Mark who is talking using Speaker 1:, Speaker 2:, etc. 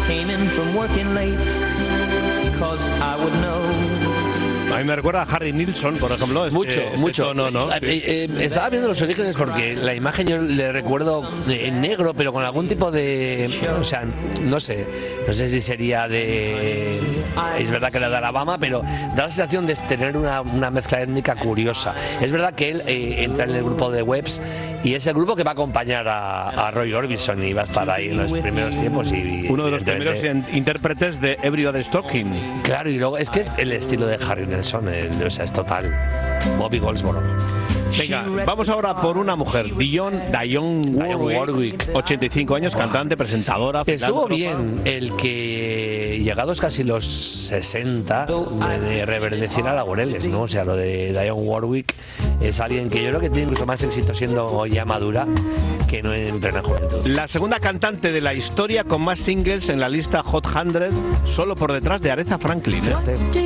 Speaker 1: came in from working late, 'cause I would know.
Speaker 2: A mí me recuerda a Harry Nilsson, por ejemplo.
Speaker 3: Mucho. Estaba viendo los orígenes porque la imagen yo le recuerdo en negro, pero con algún tipo de... O sea, no sé si sería de... Es verdad que era de Alabama, pero da la sensación de tener una mezcla étnica curiosa. Es verdad que él entra en el grupo de Webbs y es el grupo que va a acompañar a Roy Orbison y va a estar ahí en los primeros tiempos. Y
Speaker 2: uno de los primeros intérpretes de Everybody's Talking.
Speaker 3: Claro, y luego es que es el estilo de Harry Nilsson, o sea, es total. Bobby Goldsboro.
Speaker 2: Venga, vamos ahora por una mujer, Dionne Warwick, 85 años, cantante, presentadora.
Speaker 3: Estuvo bien el que, llegados casi los 60, de reverdeciera laureles, ¿no? O sea, lo de Dionne Warwick es alguien que yo creo que tiene incluso más éxito siendo ya madura que no en plena juventud.
Speaker 2: La segunda cantante de la historia con más singles en la lista Hot 100, solo por detrás de Aretha Franklin, ¿eh?